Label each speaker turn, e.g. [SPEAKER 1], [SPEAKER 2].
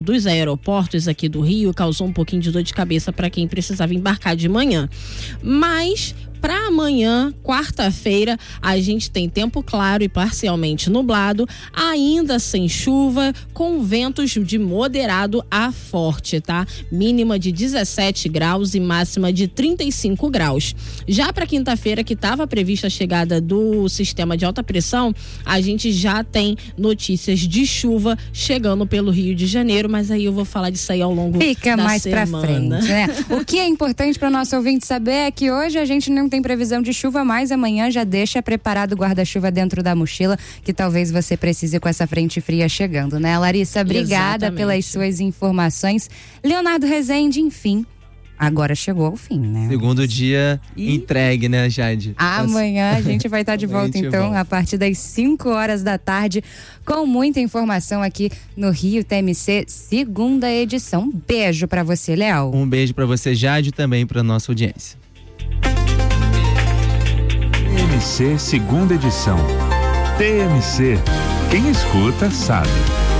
[SPEAKER 1] dos aeroportos aqui do Rio, causou um pouquinho de dor de cabeça para quem precisava embarcar de manhã. Mas para amanhã, quarta-feira, a gente tem tempo claro e parcialmente nublado, ainda sem chuva, com ventos de moderado a forte, tá? Mínima de 17 graus e máxima de 35 graus. Já para quinta-feira, que estava prevista a chegada do sistema de alta pressão, a gente já tem notícias de chuva chegando pelo Rio de Janeiro, mas aí eu vou falar disso aí ao longo da semana.
[SPEAKER 2] Fica mais pra frente, né? O que é importante para o nosso ouvinte saber é que hoje a gente não tem previsão de chuva, mas amanhã já deixa preparado o guarda-chuva dentro da mochila, que talvez você precise com essa frente fria chegando, né? Larissa, obrigada pelas suas informações. Leonardo Rezende, enfim, agora chegou ao fim, né?
[SPEAKER 3] Segundo dia entregue, né, Jade?
[SPEAKER 2] Amanhã a gente vai estar de volta, então, a partir das 5 horas da tarde, com muita informação aqui no Rio TMC, segunda edição. Beijo pra você, Léo.
[SPEAKER 3] Um beijo pra você, Jade, e também pra nossa audiência.
[SPEAKER 4] TMC, segunda edição. TMC, quem escuta sabe.